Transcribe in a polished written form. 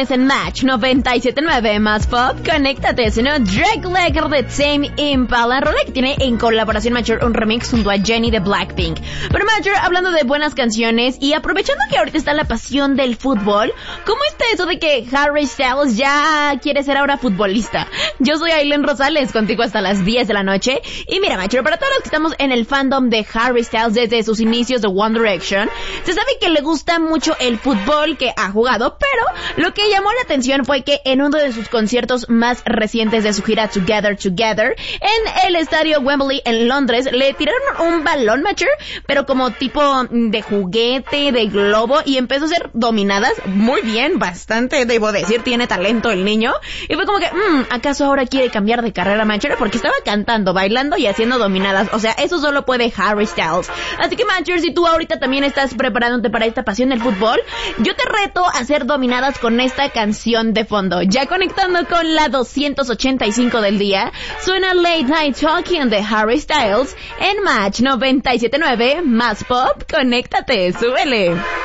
tienes en Match 97.9 más pop. Conéctate, si no, Drake Lager de Tame Impala, rola que tiene en colaboración Major un remix junto a Jennie de Blackpink. Pero Major, hablando de buenas canciones y aprovechando que ahorita está la pasión del fútbol, ¿cómo está eso de que Harry Styles ya quiere ser ahora futbolista? Yo soy Aileen Rosales, contigo hasta las 10 de la noche. Y mira, Major, para todos los que estamos en el fandom de Harry Styles desde sus inicios de One Direction, se sabe que le gusta mucho el fútbol, que ha jugado, pero lo que llamó la atención fue que en uno de sus conciertos más recientes de su gira Together Together, en el estadio Wembley en Londres, le tiraron un balón, Major, pero como tipo de juguete, de globo, y empezó a ser dominadas muy bien, bastante, debo decir, tiene talento el niño, y fue como que, ¿acaso ahora quiere cambiar de carrera, Major? Porque estaba cantando, bailando y haciendo dominadas, o sea, eso solo puede Harry Styles. Así que, Major, si tú ahorita también estás preparándote para esta pasión del fútbol, yo te reto a hacer dominadas con esta canción de fondo. Ya conectando con la 285 del día, suena Late Night Talking de Harry Styles en Match 97.9 más pop. Conéctate, súbele.